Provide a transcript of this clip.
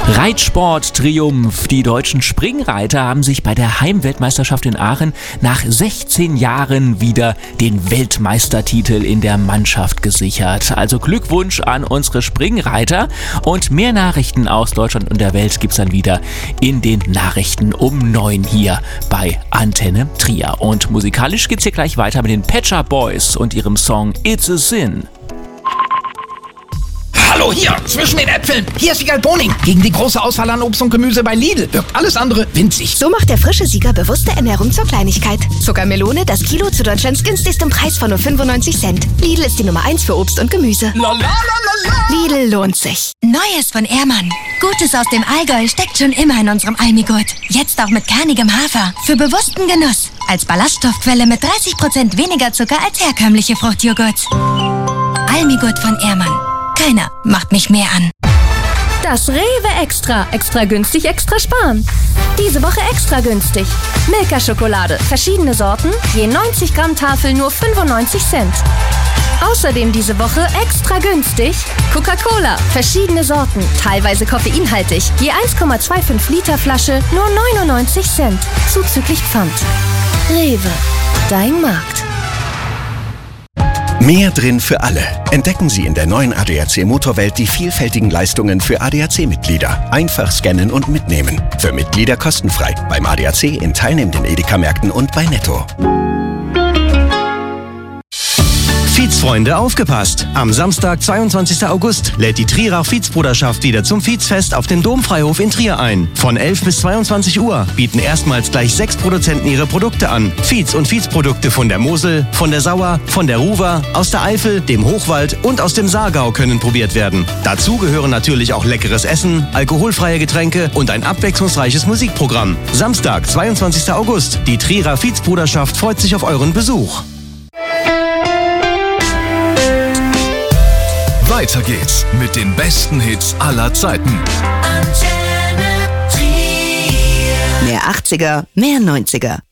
Reitsport-Triumph. Die deutschen Springreiter haben sich bei der Heimweltmeisterschaft in Aachen nach 16 Jahren wieder den Weltmeistertitel in der Mannschaft gesichert. Also Glückwunsch an unsere Springreiter und mehr Nachrichten aus Deutschland und der Welt gibt's dann wieder in den Nachrichten um 9 hier bei Antenne Trier. Und musikalisch geht's hier gleich weiter mit den Pet Shop Boys und ihrem Song It's a Sin. Hallo, hier, zwischen den Äpfeln. Hier ist Wiegald Boning. Gegen die große Auswahl an Obst und Gemüse bei Lidl wirkt alles andere winzig. So macht der frische Sieger bewusste Ernährung zur Kleinigkeit. Zuckermelone, das Kilo zu Deutschlands günstigstem Preis von nur 95 Cent. Lidl ist die Nummer 1 für Obst und Gemüse. Lidl lohnt sich. Neues von Ehrmann. Gutes aus dem Allgäu steckt schon immer in unserem Almigurt. Jetzt auch mit kernigem Hafer. Für bewussten Genuss. Als Ballaststoffquelle mit 30% weniger Zucker als herkömmliche Fruchtjoghurts. Almigurt von Ehrmann. Keiner macht mich mehr an. Das Rewe Extra. Extra günstig, extra sparen. Diese Woche extra günstig. Milka-Schokolade. Verschiedene Sorten. Je 90 Gramm Tafel nur 95 Cent. Außerdem diese Woche extra günstig. Coca-Cola. Verschiedene Sorten. Teilweise koffeinhaltig. Je 1,25 Liter Flasche nur 99 Cent. Zuzüglich Pfand. Rewe. Dein Markt. Mehr drin für alle. Entdecken Sie in der neuen ADAC Motorwelt die vielfältigen Leistungen für ADAC-Mitglieder. Einfach scannen und mitnehmen. Für Mitglieder kostenfrei. Beim ADAC in teilnehmenden Edeka-Märkten und bei Netto. Viehz-Freunde, aufgepasst! Am Samstag, 22. August, lädt die Trierer Viehz-Bruderschaft wieder zum Viehzfest auf dem Domfreihof in Trier ein. Von 11 bis 22 Uhr bieten erstmals gleich 6 Produzenten ihre Produkte an. Viehz- und Viehz-Produkte von der Mosel, von der Sauer, von der Ruwer, aus der Eifel, dem Hochwald und aus dem Saargau können probiert werden. Dazu gehören natürlich auch leckeres Essen, alkoholfreie Getränke und ein abwechslungsreiches Musikprogramm. Samstag, 22. August. Die Trierer Viehz-Bruderschaft freut sich auf euren Besuch. Weiter geht's mit den besten Hits aller Zeiten. Mehr 80er, mehr 90er.